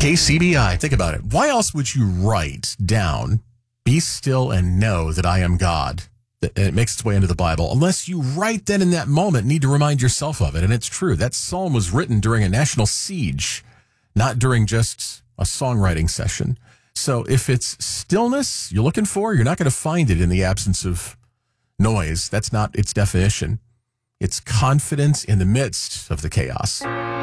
KCBI. Think about it. Why else would you write down, be still and know that I am God? And it makes its way into the Bible, unless you right then in that moment need to remind yourself of it. And it's true. That psalm was written during a national siege, not during just a songwriting session. So if it's stillness you're looking for, you're not going to find it in the absence of noise. That's not its definition. It's confidence in the midst of the chaos.